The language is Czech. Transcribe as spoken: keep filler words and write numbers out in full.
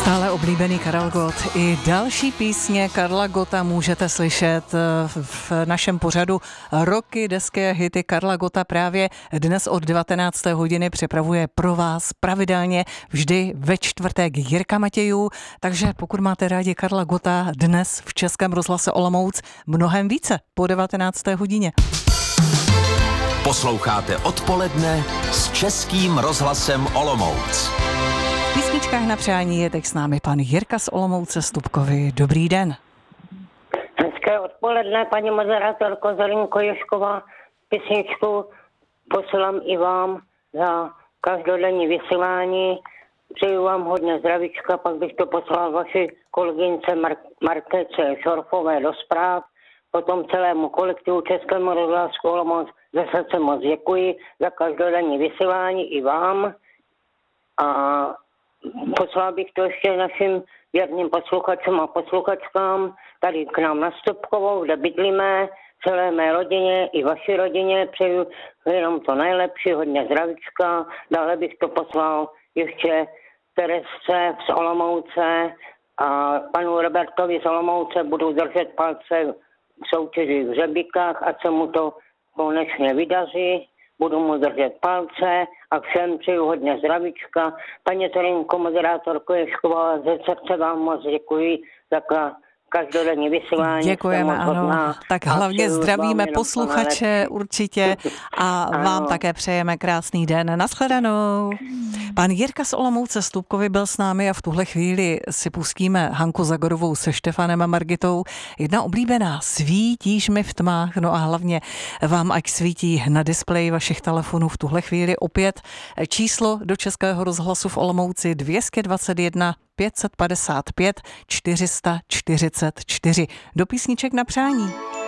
Stále oblíbený Karel Gott. I další písně Karla Gotta můžete slyšet v našem pořadu Roky, desky a hity Karla Gotta. Právě dnes od devatenácté hodiny připravuje pro vás pravidelně vždy ve čtvrtek Jirka Matějů. Takže pokud máte rádi Karla Gotta, dnes v Českém rozhlase Olomouc mnohem více po devatenácté hodině. Posloucháte Odpoledne s Českým rozhlasem Olomouc. V písničkách na přání je teď s námi pan Jirka z Olomouce Stupkovi. Dobrý den. Hezké odpoledne, paní moderátorko Zelinko Ješková. Písničku posílám i vám za každodenní vysílání. Přeju vám hodně zdravíčka, pak bych to poslal vaši kolegyňce Mar- Markéce Šorfové do zpráv. Potom celému kolektivu Českému rozhlasu Olomouc ze srdce moc děkuji za každodenní vysílání i vám. A poslal bych to ještě našim věrným posluchačům a posluchačkám tady k nám na Stupkovou, kde bydlíme, celé mé rodině i vaší rodině. Přeju jenom to nejlepší, hodně zdravíčka. Dále bych to poslal ještě Teresce z Olomouce a panu Robertovi z Olomouce. Budu držet palce v soutěži v Řebíkách, ať se mu to konečně vydaří. Budu mu držet palce a všem přeju hodně zdravíčka. Paní Zelinko, moderátorko Ješková, ze srdce vám moc děkuji za každodenní vysílání. Děkujeme, ano. Tak hlavně zdravíme posluchače určitě a vám také přejeme krásný den. Naschledanou. Pan Jirka z Olomouce Stupkovi byl s námi a v tuhle chvíli si pustíme Hanku Zagorovou se Štefanem a Margitou. Jedna oblíbená, svítíš mi v tmách, no a hlavně vám ať svítí na displeji vašich telefonů v tuhle chvíli opět číslo do Českého rozhlasu v Olomouci dvě stě dvacet jedna pět set padesát pět čtyři sta čtyřicet čtyři. Do písniček na přání.